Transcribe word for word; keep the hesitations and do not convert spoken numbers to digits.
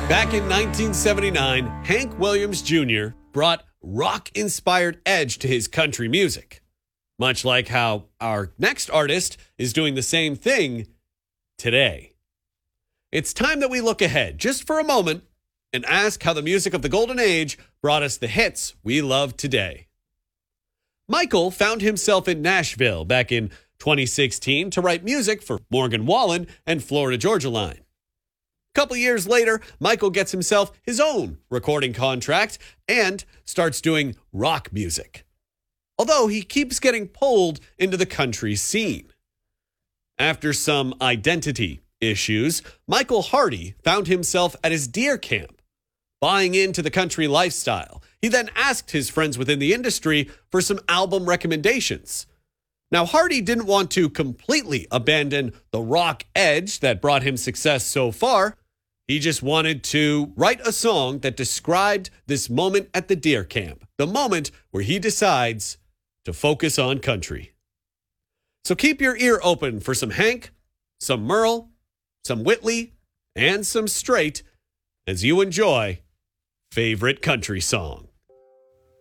Back in nineteen seventy-nine, Hank Williams Junior brought rock-inspired edge to his country music, much like how our next artist is doing the same thing today. It's time that we look ahead just for a moment and ask how the music of the Golden Age brought us the hits we love today. Michael found himself in Nashville back in twenty sixteen to write music for Morgan Wallen and Florida Georgia Line. A couple years later, Michael gets himself his own recording contract and starts doing rock music, although he keeps getting pulled into the country scene. After some identity issues, Michael Hardy found himself at his deer camp, buying into the country lifestyle. He then asked his friends within the industry for some album recommendations. Now, Hardy didn't want to completely abandon the rock edge that brought him success so far. He just wanted to write a song that described this moment at the deer camp, the moment where he decides to focus on country. So keep your ear open for some Hank, some Merle, some Whitley, and some Strait as you enjoy Favorite Country Song.